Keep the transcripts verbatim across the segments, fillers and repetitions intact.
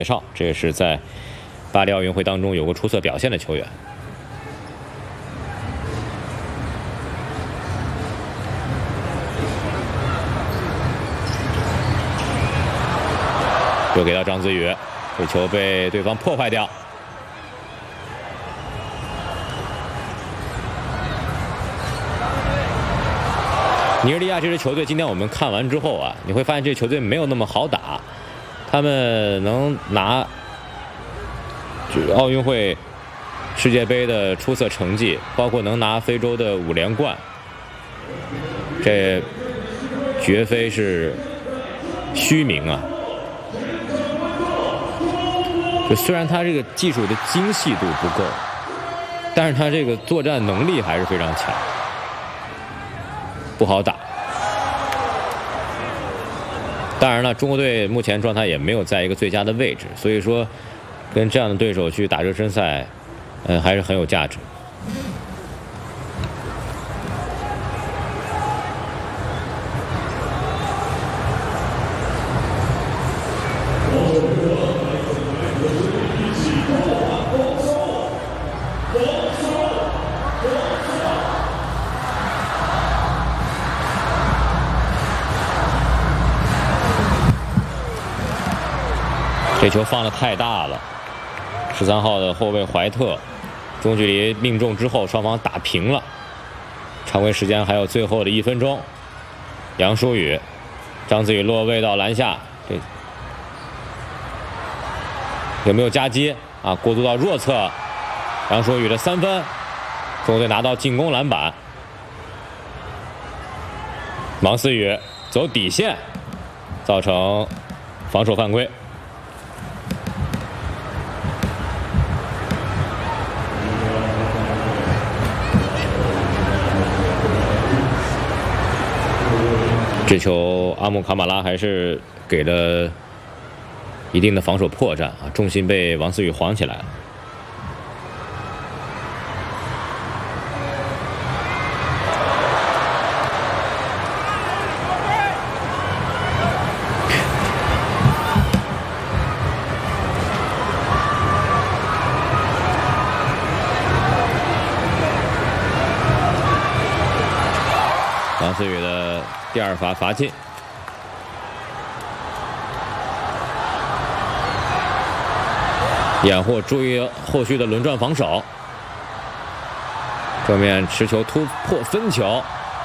介绍，这也是在巴黎奥运会当中有过出色表现的球员。又给到张子宇，这球被对方破坏掉。尼日利亚这支球队，今天我们看完之后啊，你会发现这支球队没有那么好打。他们能拿奥运会、世界杯的出色成绩，包括能拿非洲的五连冠，这绝非是虚名啊！就虽然他这个技术的精细度不够，但是他这个作战能力还是非常强，不好打。当然了，中国队目前状态也没有在一个最佳的位置，所以说跟这样的对手去打热身赛，呃，还是很有价值。这球放得太大了，十三号的后卫怀特中距离命中之后，双方打平了。常规时间还有最后的一分钟，杨舒宇、张子宇落位到篮下，这有没有夹击啊？过渡到弱侧，杨舒宇的三分，中国队拿到进攻篮板。王思雨走底线，造成防守犯规。这球阿姆卡马拉还是给了一定的防守破绽啊，重心被王思雨晃起来了。王思雨的第二罚罚进，掩护注意后续的轮转防守。正面持球突破分球，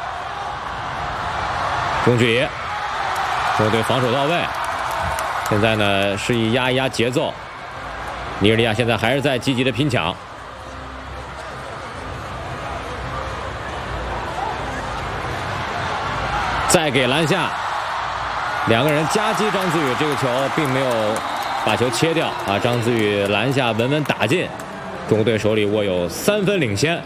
中距离，中国队防守到位。现在呢，示意压一压节奏。尼日利亚现在还是在积极的拼抢。再给篮下，两个人夹击张子宇，这个球并没有把球切掉啊！张子宇篮下稳稳打进，中国队手里握有三分领先，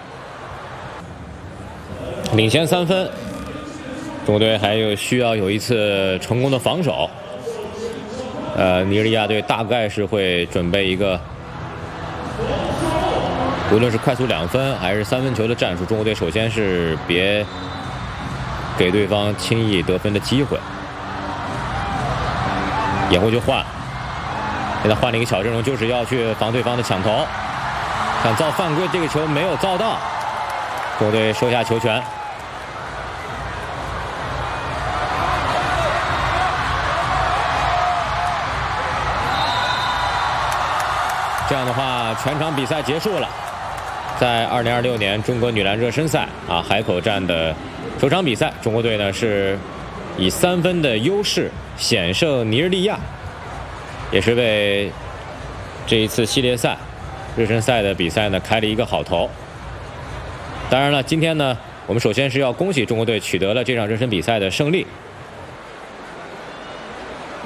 领先三分。中国队还有需要有一次成功的防守。呃，尼日利亚队大概是会准备一个，无论是快速两分还是三分球的战术，中国队首先是别给对方轻易得分的机会。掩护就换，现在换了一个小阵容，就是要去防对方的抢投，想造犯规，这个球没有造到，中国队收下球权。这样的话，全场比赛结束了。在二零二六年中国女篮热身赛啊海口站的首场比赛，中国队呢是以三分的优势险胜尼日利亚，也是为这一次系列赛热身赛的比赛呢开了一个好头。当然了，今天呢，我们首先是要恭喜中国队取得了这场热身比赛的胜利。